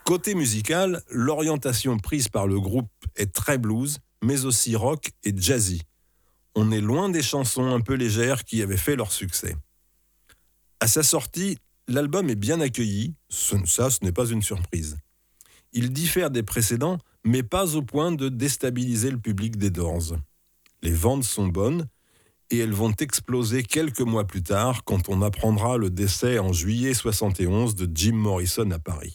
Côté musical, l'orientation prise par le groupe est très blues, mais aussi rock et jazzy. On est loin des chansons un peu légères qui avaient fait leur succès. À sa sortie, l'album est bien accueilli, ce n'est pas une surprise. Il diffère des précédents, mais pas au point de déstabiliser le public des Doors. Les ventes sont bonnes, et elles vont exploser quelques mois plus tard quand on apprendra le décès en juillet 71 de Jim Morrison à Paris.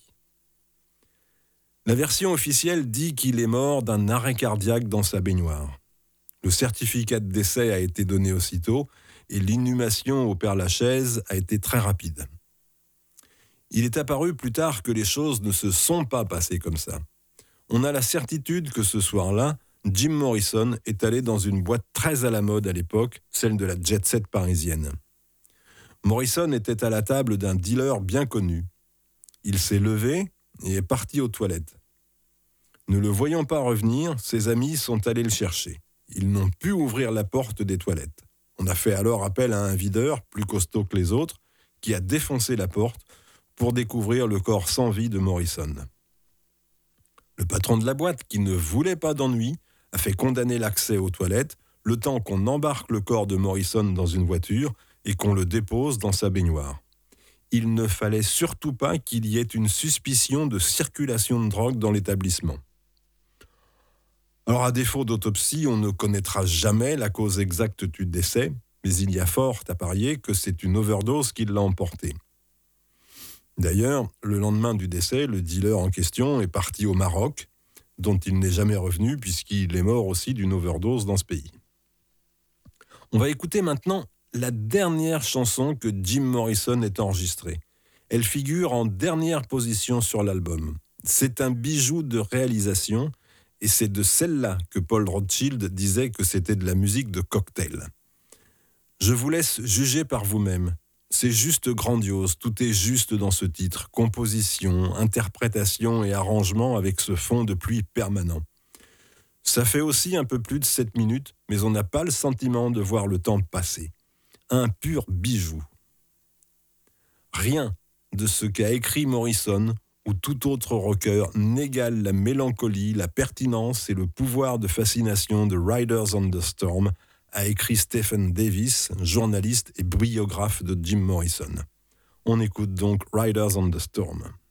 La version officielle dit qu'il est mort d'un arrêt cardiaque dans sa baignoire. Le certificat de décès a été donné aussitôt et l'inhumation au Père-Lachaise a été très rapide. Il est apparu plus tard que les choses ne se sont pas passées comme ça. On a la certitude que ce soir-là, Jim Morrison est allé dans une boîte très à la mode à l'époque, celle de la jet-set parisienne. Morrison était à la table d'un dealer bien connu. Il s'est levé et est parti aux toilettes. Ne le voyant pas revenir, ses amis sont allés le chercher. Ils n'ont pu ouvrir la porte des toilettes. On a fait alors appel à un videur, plus costaud que les autres, qui a défoncé la porte pour découvrir le corps sans vie de Morrison. Le patron de la boîte, qui ne voulait pas d'ennui, a fait condamner l'accès aux toilettes le temps qu'on embarque le corps de Morrison dans une voiture et qu'on le dépose dans sa baignoire. Il ne fallait surtout pas qu'il y ait une suspicion de circulation de drogue dans l'établissement. Alors, à défaut d'autopsie, on ne connaîtra jamais la cause exacte du décès, mais il y a fort à parier que c'est une overdose qui l'a emporté. D'ailleurs, le lendemain du décès, le dealer en question est parti au Maroc, dont il n'est jamais revenu puisqu'il est mort aussi d'une overdose dans ce pays. On va écouter maintenant la dernière chanson que Jim Morrison ait enregistrée. Elle figure en dernière position sur l'album. C'est un bijou de réalisation et c'est de celle-là que Paul Rothschild disait que c'était de la musique de cocktail. Je vous laisse juger par vous-même. C'est juste grandiose, tout est juste dans ce titre. Composition, interprétation et arrangement avec ce fond de pluie permanent. Ça fait aussi un peu plus de 7 minutes, mais on n'a pas le sentiment de voir le temps passer. Un pur bijou. Rien de ce qu'a écrit Morrison ou tout autre rocker n'égale la mélancolie, la pertinence et le pouvoir de fascination de Riders on the Storm, a écrit Stephen Davis, journaliste et biographe de Jim Morrison. On écoute donc Riders on the Storm.